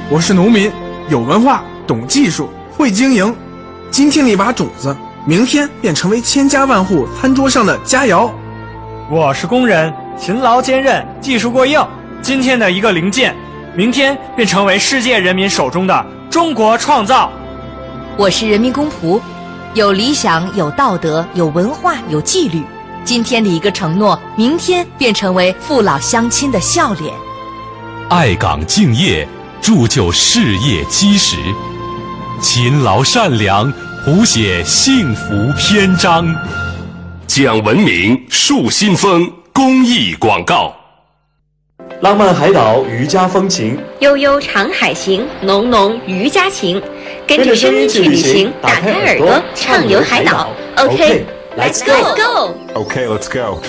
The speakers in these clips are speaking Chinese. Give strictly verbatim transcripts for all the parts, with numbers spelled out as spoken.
我是农民，有文化，懂技术，会经营。今天的一把种子，明天便成为千家万户餐桌上的佳肴。 我是工人，勤劳坚韧，技术过硬。今天的一个零件，明天便成为世界人民手中的中国创造。 我是人民公仆，有理想，有道德，有文化，有纪律。今天的一个承诺，明天便成为父老乡亲的笑脸。 爱岗敬业，铸就事业基石；勤劳善良，谱写幸福篇章。 讲文明，树新风公益广告。 浪漫海岛渔家风情， 悠悠长海行，浓浓渔家情。跟着声音去旅行，打开耳朵畅游海岛。OK, let's go. OK, let's go.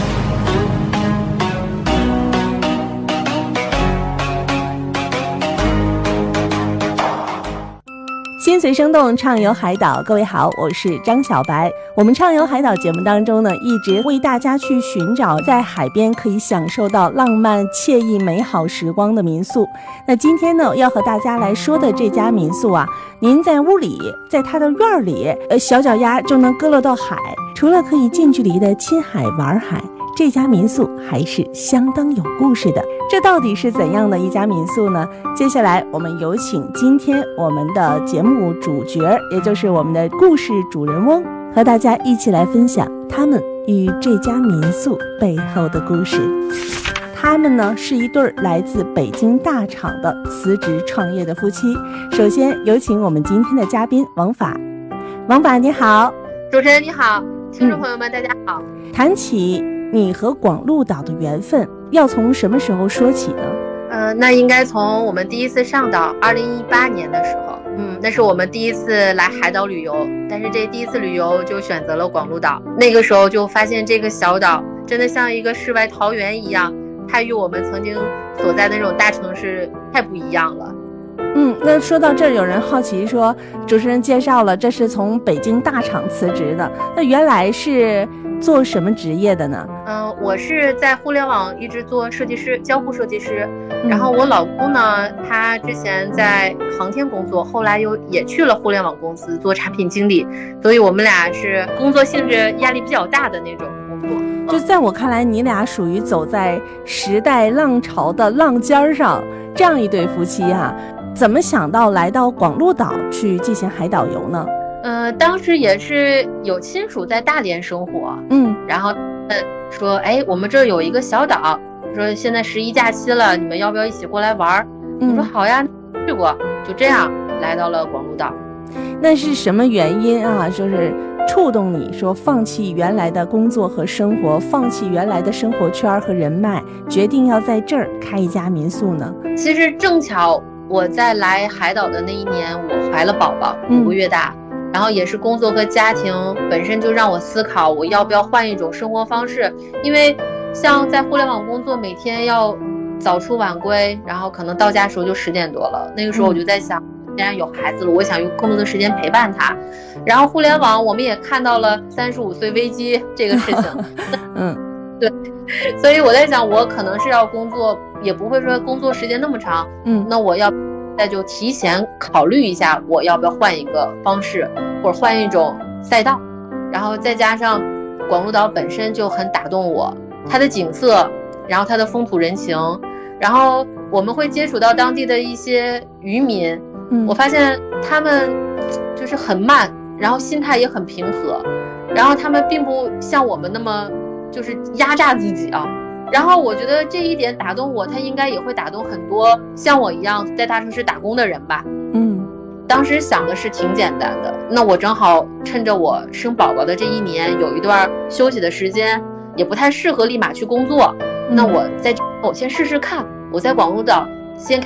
心随声动，畅游海岛。各位好，我是张小白。我们畅游海岛节目当中呢，一直为大家去寻找在海边可以享受到浪漫惬意美好时光的民宿。那今天呢，要和大家来说的这家民宿啊，您在屋里，在它的院里，呃，小脚丫就能搁勒到海。除了可以近距离的亲海玩海，这家民宿还是相当有故事的。这到底是怎样的一家民宿呢？接下来我们有请今天我们的节目主角，也就是我们的故事主人翁，和大家一起来分享他们与这家民宿背后的故事。他们呢是一对来自北京大厂的辞职创业的夫妻。首先有请我们今天的嘉宾王法。王法你好。 主持人你好，听众朋友们、嗯、大家好。 谈起你和广鹿岛的缘分，要从什么时候说起呢？ 呃，那应该从我们第一次上岛，二零一八年的时候，嗯，那是我们第一次来海岛旅游，但是这第一次旅游就选择了广鹿岛。那个时候就发现这个小岛真的像一个世外桃源一样，它与我们曾经所在的那种大城市太不一样了。 嗯，那说到这儿，有人好奇说，主持人介绍了这是从北京大厂辞职的，那原来是做什么职业的呢？ 嗯、呃，我是在互联网一直做设计师，交互设计师。然后我老公呢，他之前在航天工作，后来又也去了互联网公司做产品经理，所以我们俩是工作性质压力比较大的那种工作。 就在我看来，你俩属于走在时代浪潮的浪尖上，这样一对夫妻啊，怎么想到来到广鹿岛去进行海岛游呢？ 呃，当时也是有亲属在大连生活， 嗯， 然后说，哎，我们这儿有一个小岛，说现在十一假期了，你们要不要一起过来玩？嗯、我说好呀，去过，就这样来到了广鹿岛。 那是什么原因啊？就是触动你说放弃原来的工作和生活，放弃原来的生活圈和人脉，决定要在这儿开一家民宿呢？ 其实正巧我在来海岛的那一年，我怀了宝宝，五个月大。嗯，然后也是工作和家庭本身就让我思考我要不要换一种生活方式，因为像在互联网工作每天要早出晚归，然后可能到家时候就十点多了，那个时候我就在想，既然有孩子了，我想用更多的时间陪伴他。然后互联网我们也看到了三十五岁危机这个事情嗯， 对，所以我在想我可能是要工作，也不会说工作时间那么长， 嗯， 那我要那就提前考虑一下我要不要换一个方式，或者换一种赛道。然后再加上广鹿岛本身就很打动我，它的景色，然后它的风土人情，然后我们会接触到当地的一些渔民， 嗯， 我发现他们就是很慢，然后心态也很平和，然后他们并不像我们那么就是压榨自己啊。然后我觉得这一点打动我，他应该也会打动很多像我一样在大城市打工的人吧。 嗯， 当时想的是挺简单的，那我正好趁着我生宝宝的这一年有一段休息的时间，也不太适合立马去工作，那我在这我先试试看，我在广鹿岛先